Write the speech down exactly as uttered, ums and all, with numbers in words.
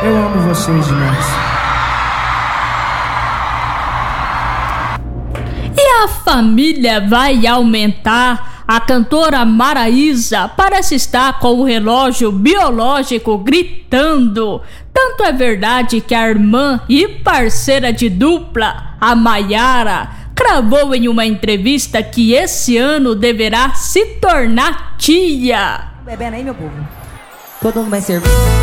Eu amo vocês demais. E a família vai aumentar? A cantora Maraísa parece estar com o relógio biológico gritando. Tanto é verdade que a irmã e parceira de dupla, a Maiara, cravou em uma entrevista que esse ano deverá se tornar tia. Bebendo aí, meu povo. Todo mundo vai servir.